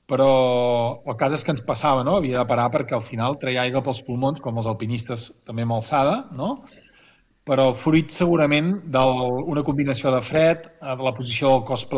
però el cas és que ens passava, no? Havia de parar perquè al final treia aigua pels pulmons, com els alpinistes també amb alçada, no? Però fruit segurament d'una combinació de fred, de la posició del cos pla